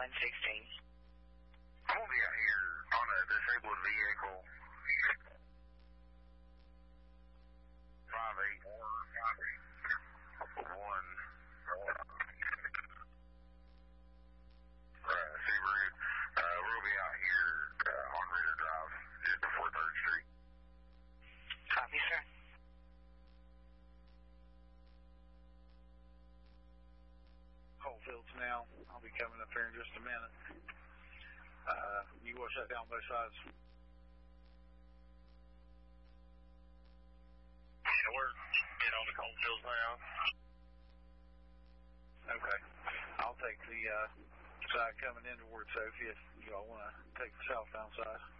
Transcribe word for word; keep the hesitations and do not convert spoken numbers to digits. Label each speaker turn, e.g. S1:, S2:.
S1: one sixteen.
S2: I'm going to be out here on a disabled vehicle. five eight one uh, Subaru. Uh, we'll be out here uh, on Ritter Drive, just before third Street.
S1: Copy, sir.
S3: Holdfields now. I'll be coming up here in just a minute. Uh, you wash that down both sides.
S2: Yeah, we're in on the Holdfields now.
S3: Okay. I'll take the uh, side coming in toward Sophie if you all want to take the southbound side.